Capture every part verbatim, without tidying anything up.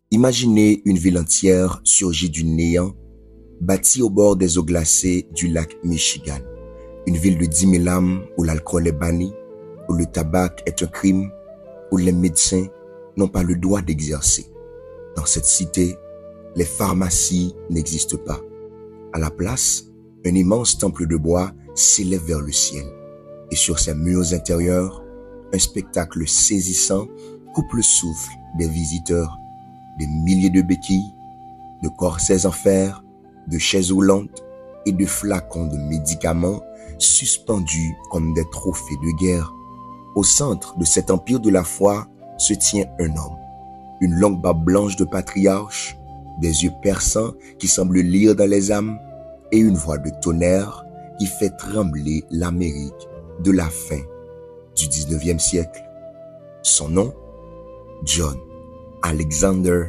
Imaginez une ville entière surgie du néant, bâtie au bord des eaux glacées du lac Michigan. Une ville de dix mille âmes où l'alcool est banni, où le tabac est un crime, où les médecins n'ont pas le droit d'exercer. Dans cette cité, les pharmacies n'existent pas. À la place, un immense temple de bois s'élève vers le ciel. Et sur ses murs intérieurs, un spectacle saisissant coupe le souffle des visiteurs. Des milliers de béquilles, de corsets en fer, de chaises roulantes et de flacons de médicaments suspendus comme des trophées de guerre. Au centre de cet empire de la foi se tient un homme, une longue barbe blanche de patriarche, des yeux perçants qui semblent lire dans les âmes et une voix de tonnerre qui fait trembler l'Amérique de la fin du dix-neuvième siècle. Son nom, John Alexander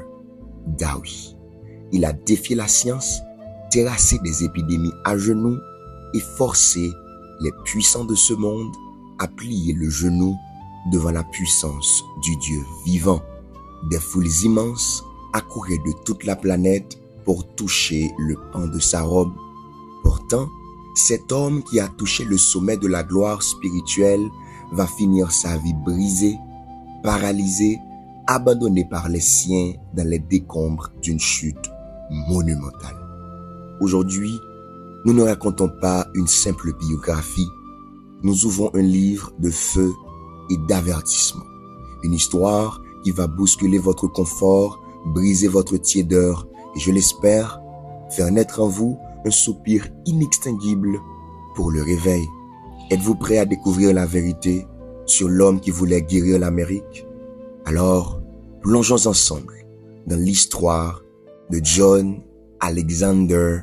Dowie. Il a défié la science, terrassé des épidémies à genoux et forcé les puissants de ce monde à plier le genou devant la puissance du Dieu vivant. Des foules immenses accouraient de toute la planète pour toucher le pan de sa robe. Pourtant, cet homme qui a touché le sommet de la gloire spirituelle va finir sa vie brisée, paralysé, abandonné par les siens dans les décombres d'une chute monumentale. Aujourd'hui, nous ne racontons pas une simple biographie, nous ouvrons un livre de feu et d'avertissement. Une histoire qui va bousculer votre confort, briser votre tiédeur et, je l'espère, faire naître en vous un soupir inextinguible pour le réveil. Êtes-vous prêt à découvrir la vérité sur l'homme qui voulait guérir l'Amérique? Alors, plongeons ensemble dans l'histoire de John Alexander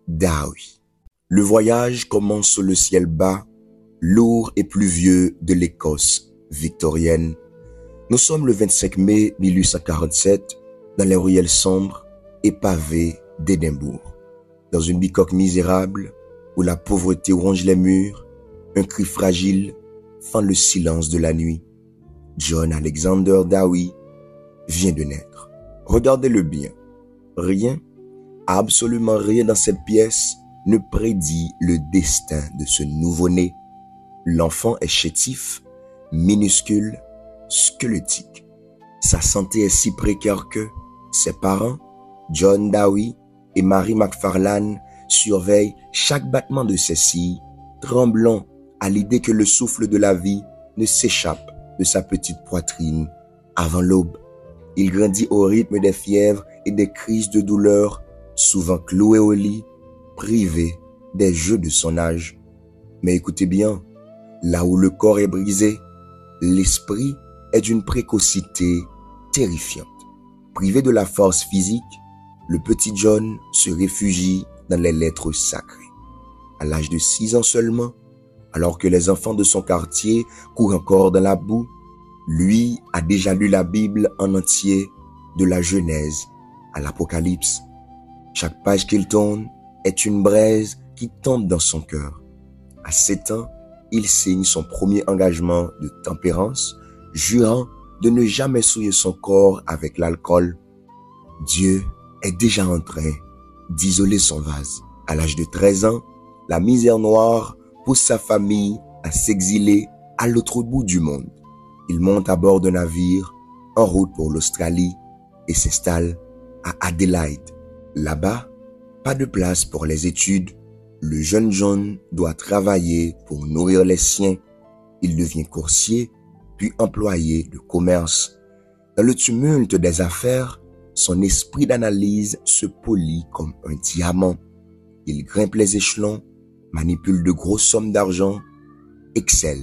Dowie. Le voyage commence sous le ciel bas, lourd et pluvieux de l'Écosse victorienne. Nous sommes le vingt-cinq mai mille huit cent quarante-sept dans les ruelles sombres et pavées d'Édimbourg. Dans une bicoque misérable où la pauvreté ronge les murs, un cri fragile fend le silence de la nuit. John Alexander Dowie vient de naître. Regardez-le bien. Rien, absolument rien dans cette pièce ne prédit le destin de ce nouveau-né. L'enfant est chétif, minuscule, squelettique. Sa santé est si précaire que ses parents, John Dowie et Mary McFarlane, surveillent chaque battement de ses cils, tremblant à l'idée que le souffle de la vie ne s'échappe de sa petite poitrine avant l'aube. Il grandit au rythme des fièvres et des crises de douleur, souvent cloué au lit, privé des jeux de son âge. Mais écoutez bien, là où le corps est brisé, l'esprit est d'une précocité terrifiante. Privé de la force physique, le petit John se réfugie dans les lettres sacrées. À l'âge de six ans seulement, alors que les enfants de son quartier courent encore dans la boue, lui a déjà lu la Bible en entier, de la Genèse à l'Apocalypse. Chaque page qu'il tourne est une braise qui tombe dans son cœur. À sept ans, il signe son premier engagement de tempérance, jurant de ne jamais souiller son corps avec l'alcool. Dieu est déjà en train d'isoler son vase. À l'âge de treize ans, la misère noire pousse sa famille à s'exiler à l'autre bout du monde. Il monte à bord d'un navire en route pour l'Australie et s'installe à Adélaïde. Là-bas, pas de place pour les études. Le jeune John doit travailler pour nourrir les siens. Il devient coursier, puis employé de commerce. Dans le tumulte des affaires, son esprit d'analyse se polit comme un diamant. Il grimpe les échelons, manipule de grosses sommes d'argent, excelle.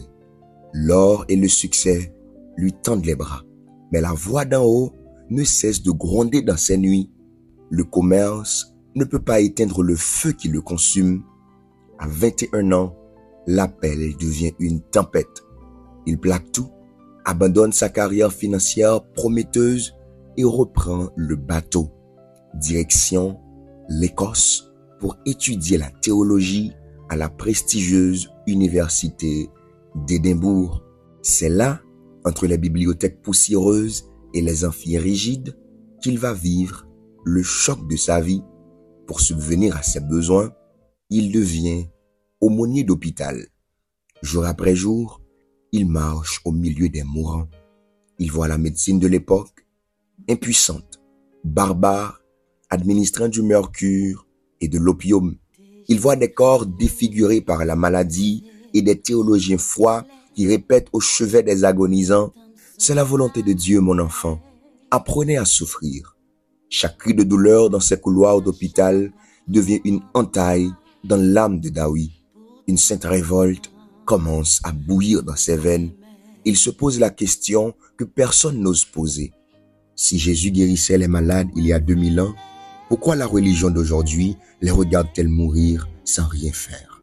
L'or et le succès lui tendent les bras. Mais la voix d'en haut ne cesse de gronder dans ses nuits. Le commerce ne peut pas éteindre le feu qui le consume. À vingt et un ans, l'appel devient une tempête. Il plaque tout, abandonne sa carrière financière prometteuse et reprend le bateau. Direction l'Écosse pour étudier la théologie à la prestigieuse université d'Édimbourg. C'est là, entre les bibliothèques poussiéreuses et les amphis rigides, qu'il va vivre le choc de sa vie pour subvenir à ses besoins, il devient aumônier d'hôpital. Jour après jour, il marche au milieu des mourants. Il voit la médecine de l'époque, impuissante, barbare, administrant du mercure et de l'opium. Il voit des corps défigurés par la maladie et des théologiens froids qui répètent au chevet des agonisants « C'est la volonté de Dieu, mon enfant. Apprenez à souffrir. » Chaque cri de douleur dans ces couloirs d'hôpital devient une entaille dans l'âme de Daoui. Une sainte révolte commence à bouillir dans ses veines. Il se pose la question que personne n'ose poser. Si Jésus guérissait les malades il y a deux mille ans, pourquoi la religion d'aujourd'hui les regarde-t-elle mourir sans rien faire?